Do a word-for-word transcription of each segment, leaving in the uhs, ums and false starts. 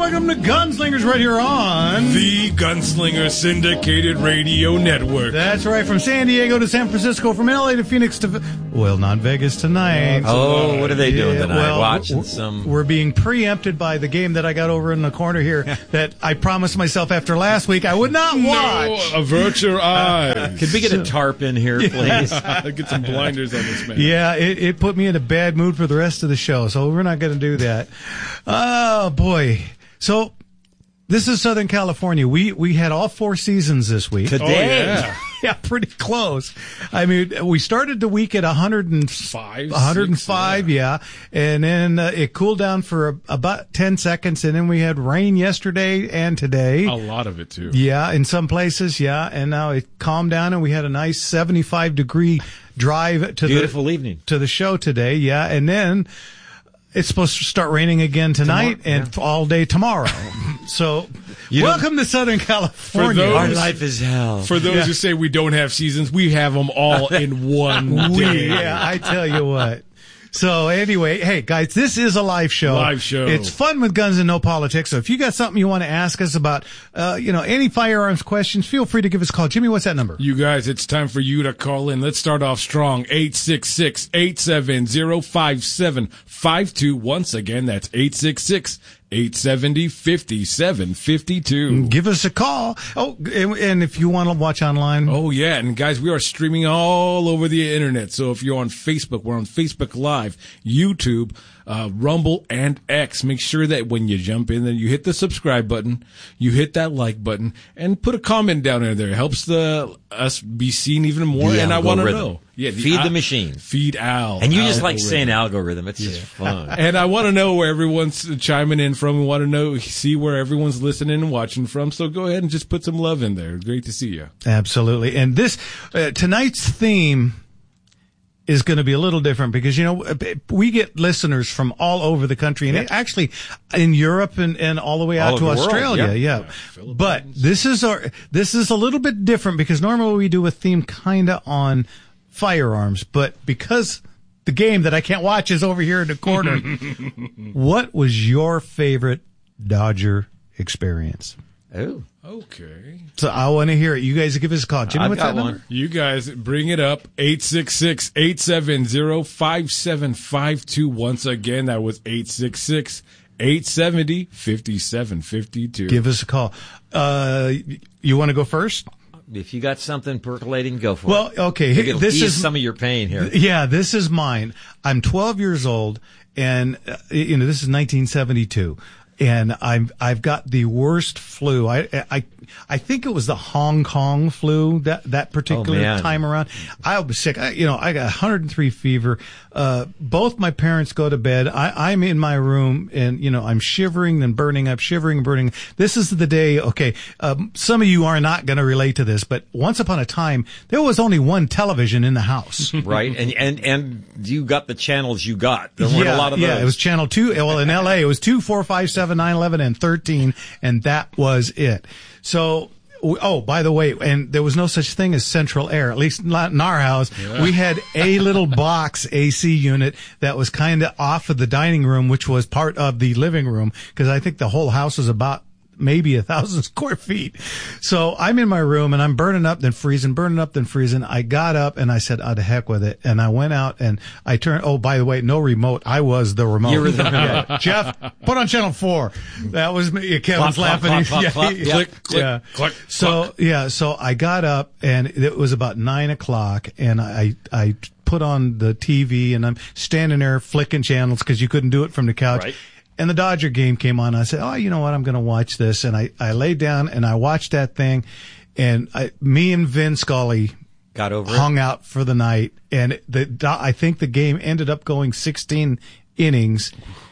welcome to Gunslingers right here on the Gunslinger Syndicated Radio Network. That's right, from San Diego to San Francisco, from L A to Phoenix to, well, not Vegas tonight. Oh, what are they doing Yeah, tonight? well, Watching w- some... We're being preempted by the game that I got over in the corner here that I promised myself after last week I would not watch. No, avert your eyes. Could we get a tarp in here, please? Get some blinders on this man. Yeah, it, it put me in a bad mood for the rest of the show, so we're not going to do that. Oh, boy. So, this is Southern California. We we had all four seasons this week. Today. Oh, yeah. Yeah, pretty close. I mean, we started the week at one hundred Five, one hundred five, six, yeah. And then uh, it cooled down for a, about ten seconds, and then we had rain yesterday and today. A lot of it, too. Yeah, in some places, yeah. And now it calmed down, and we had a nice seventy-five degree drive to Beautiful the evening. to the show today, yeah. And then it's supposed to start raining again tonight Tomorrow, and all day tomorrow. So, You welcome to Southern California. those- Our life is hell. For those Yeah. who say we don't have seasons, we have them all in one We, day. yeah, I tell you what. So anyway, hey guys, this is a live show. Live show. It's fun with guns and no politics. So if you got something you want to ask us about, uh, you know, any firearms questions, feel free to give us a call. Jimmy, what's that number? You guys, it's time for you to call in. Let's start off strong. eight six six, eight seven zero, five seven five two. Once again, that's eight six six, eight seven zero, five seven five two. Give us a call. Oh, and, and if you want to watch online, Oh, yeah. And guys, we are streaming all over the internet. So if you're on Facebook, we're on Facebook Live, YouTube, uh, Rumble, and X. Make sure that when you jump in there, you hit the subscribe button, you hit that like button, and put a comment down in there. It helps the us be seen even more. The and I want to algorithm. know. Yeah, Feed the al- machine. Feed Al. And you just like algorithm. saying algorithm. It's just fun. And I want to know where everyone's chiming in from. We want to know, see where everyone's listening and watching from. So go ahead and just put some love in there. Great to see you. absolutely. And this uh, tonight's theme is going to be a little different because, you know, we get listeners from all over the country and actually in Europe and, and all the way out All to over the world, Australia. yeah. Yeah. Yeah, But this is our, this is a little bit different because normally we do a theme kind of on firearms, but because the game that I can't watch is over here in the corner, what was your favorite Dodger experience? Oh. Okay. So I want to hear it. You guys give us a call. Jimmy, I've what's got that one. number? You guys bring it up. eight six six, eight seven zero, five seven five two. Once again, that was eight six six, eight seven zero, five seven five two. Give us a call. Uh, you want to go first? If you got something percolating, go for Well, it. okay. Maybe it'll This ease is some of your pain here. Yeah, this is mine. I'm twelve years old, and uh, you know this is nineteen seventy-two, and I'm I've got the worst flu. I I I think it was the Hong Kong flu that that particular Oh, man. time around. I was sick. I, you know, I got one hundred three fever. Uh, both my parents go to bed. I, I'm in my room, and you know I'm shivering and burning up, shivering and burning. This is the day. Okay, um, some of you are not going to relate to this, but once upon a time there was only one television in the house. Right? And, and, and you got the channels you got. There weren't yeah, a lot of yeah, those. it was channel two. Well, in L A, it was two, four, five, seven, nine, eleven, and thirteen, and that was it. So, oh, by the way, and there was no such thing as central air, at least not in our house. Yeah. We had a little box A C unit that was kind of off of the dining room, which was part of the living room, because I think the whole house was about maybe a thousand square feet. So I'm in my room and I'm burning up, then freezing, burning up, then freezing. I got up and I said, oh, to heck with it. And I went out and I turned, oh, by the way, no remote. I was the remote. You were the remote. Yeah. Jeff, put on channel four. That was me. Kevin's Clock, clock, laughing. clock, Yeah, clock, yeah. Click, click, Yeah. click, So, click. yeah, so I got up and it was about nine o'clock and I, I put on the T V and I'm standing there flicking channels because you couldn't do it from the couch. Right. And the Dodger game came on. I said, oh, you know what? I'm going to watch this. And I, I laid down and I watched that thing. And I, me and Vin Scully Got over hung out for the night. And the, I think the game ended up going sixteen innings.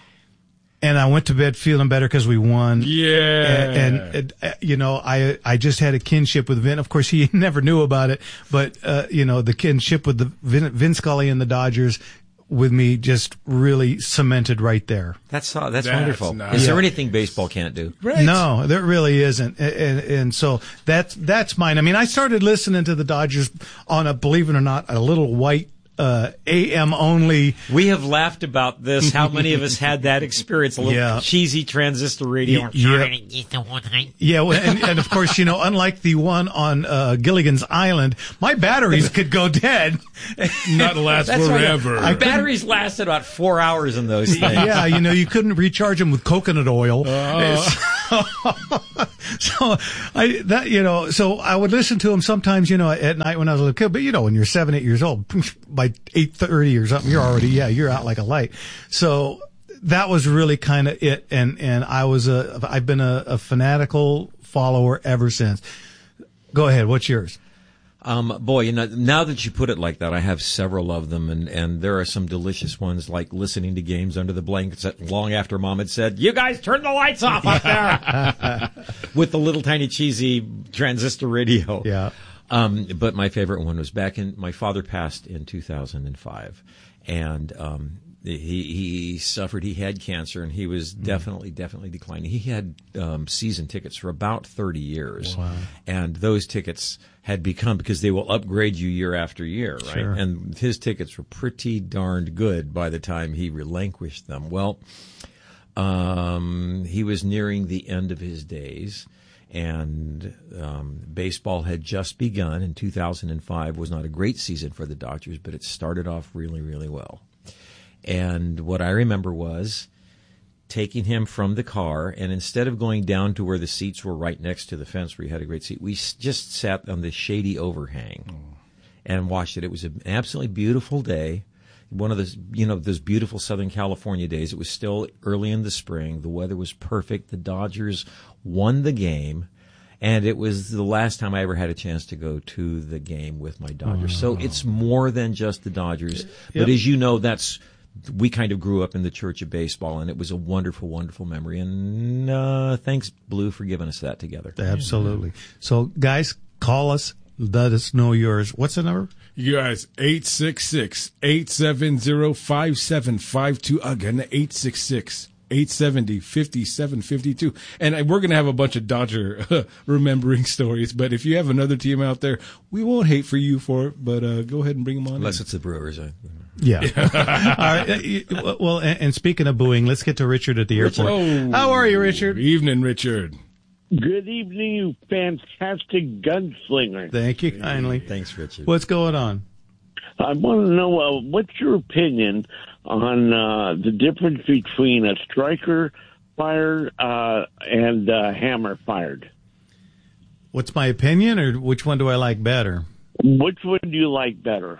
And I went to bed feeling better because we won. Yeah. And, and uh, you know, I I just had a kinship with Vin. Of course, he never knew about it. But, uh, you know, the kinship with the Vin, Vin Scully and the Dodgers with me just really cemented right there. That's uh, that's, That's wonderful. nice. Is there Yeah. anything baseball can't do? Right. No, there really isn't. And, and, and so that's, that's mine. I mean, I started listening to the Dodgers on a, believe it or not, a little white uh, A M only. We have laughed about this. How many of us had that experience? A little Yeah. cheesy transistor radio. Y- yeah. Yeah, well, and, and of course, you know, unlike the one on uh, Gilligan's Island, my batteries could go dead. Not last That's right. forever. Our batteries lasted about four hours in those things. Yeah, you know, you couldn't recharge them with coconut oil. Uh. So I that you know, so I would listen to them sometimes, you know, at night when I was a little kid. But you know, when you're seven, eight years old, by eight thirty or something, you're already yeah, you're out like a light. So that was really kind of it, and and I was a I've been a, a fanatical follower ever since. Go ahead, what's yours? Um, boy, you know, now that you put it like that, I have several of them, and, and there are some delicious ones, like listening to games under the blankets long after Mom had said, "You guys turn the lights off up there," with the little tiny cheesy transistor radio. Yeah. Um, but my favorite one was back in, my father passed in two thousand five, and um, he he suffered, he had cancer, and he was definitely, definitely declining. He had um, season tickets for about thirty years, Wow. and those tickets had become, because they will upgrade you year after year, right? Sure. And his tickets were pretty darned good by the time he relinquished them. Well, um, he was nearing the end of his days, and um, baseball had just begun, and two thousand five was not a great season for the Dodgers, but it started off really, really well. And what I remember was taking him from the car, and instead of going down to where the seats were right next to the fence where he had a great seat, we s- just sat on the shady overhang Oh. and watched it. It was an absolutely beautiful day. One of those, you know, those beautiful Southern California days. It was still early in the spring. The weather was perfect. The Dodgers won the game. And it was the last time I ever had a chance to go to the game with my Dodgers. So it's more than just the Dodgers. But Yep. as you know, that's, we kind of grew up in the church of baseball, and it was a wonderful, wonderful memory. And uh, thanks, Blue, for giving us that together. Absolutely. So, guys, call us. Let us know yours. What's the number? You guys, eight six six, eight seven zero, five seven five two. Again, eight six six, eight seven zero, five seven five two. And we're going to have a bunch of Dodger uh, remembering stories. But if you have another team out there, we won't hate for you for it. But uh, go ahead and bring them on. Unless in. it's the Brewers. I, Yeah. All right. Uh, you- Well, and, and speaking of booing, let's get to Richard at the airport. Oh. How are you, Richard? Evening, Richard. Good evening, you fantastic gunslinger. Thank you kindly. thanks, Richard. What's going on? I want to know uh, what's your opinion on uh, the difference between a striker fired uh, and uh, hammer fired? What's my opinion, or which one do I like better? Which one do you like better?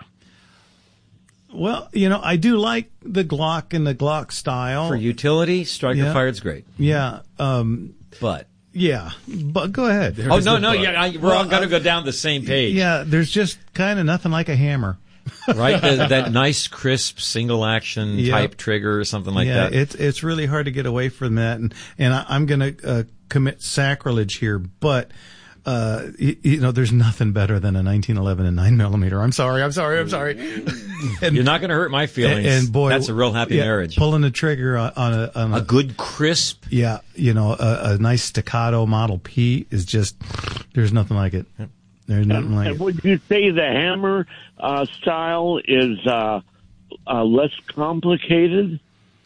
Well, you know, I do like the Glock and the Glock style. For utility, striker Yeah. fired's great. Yeah. Um, But yeah. But go ahead. oh no, no, but. yeah, I, we're all going to go down the same page. Yeah. There's just kind of nothing like a hammer. Right? The, that nice, crisp, single action Yeah. type trigger or something like yeah. that. It's it's really hard to get away from that, and and I, I'm going to uh, commit sacrilege here, but. Uh, you, you know, there's nothing better than a nineteen eleven and nine millimeter. I'm sorry, I'm sorry, I'm sorry. And, You're not going to hurt my feelings. and boy, that's a real happy yeah, marriage. Pulling the trigger on, on a, on a, A good, crisp. yeah, you know, a, a nice staccato Model P is just, there's nothing like it. There's nothing like And it. would you say the hammer uh, style is uh, uh, less complicated?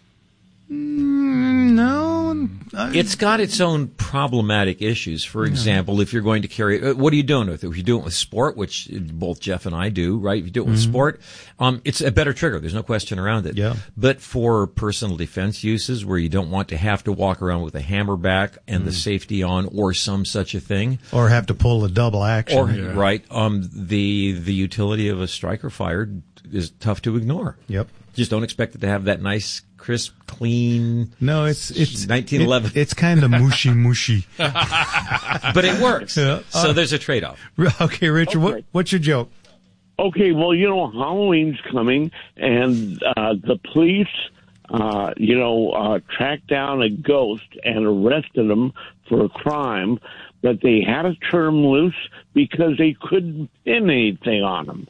Mm, no, I, It's got its own problematic issues. For example, if you're going to carry, uh, what are you doing with it? If you do it with sport, which both Jeff and I do, right? If you do it with sport, um, it's a better trigger. There's no question around it. Yeah. But for personal defense uses where you don't want to have to walk around with a hammer back and the safety on or some such a thing, or have to pull a double action. or, right, um, the, the utility of a striker fired is tough to ignore. Yep. Just don't expect it to have that nice, crisp, clean, No, it's it's nineteen eleven. It, it's kind of mushy mushy. but it works. Yeah. So there's a trade-off. Okay, Richard, what Okay. what's your joke? Okay, well, you know, Halloween's coming, and uh, the police, uh, you know, uh, tracked down a ghost and arrested him for a crime, but they had to turn him loose because they couldn't pin anything on him.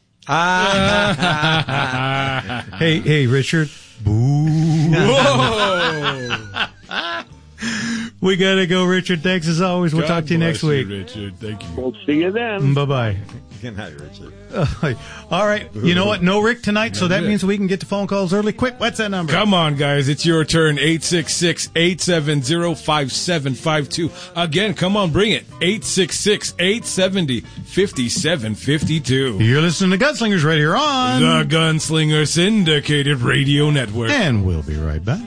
Hey, hey, Richard. Boo. Whoa! We got to go, Richard. Thanks as always. We'll God talk to you next bless week. Richard. Thank you. We'll see you then. Bye-bye. Good night, Richard. All right. You know what? No Rick tonight, so that it. means we can get to phone calls early. Quick, what's that number? Come on, guys. It's your turn. eight six six, eight seven zero, five seven five two. Again, come on, bring it. eight six six, eight seven zero, five seven five two. You're listening to Gunslingers right here on The Gunslinger Syndicated Radio Network. And we'll be right back.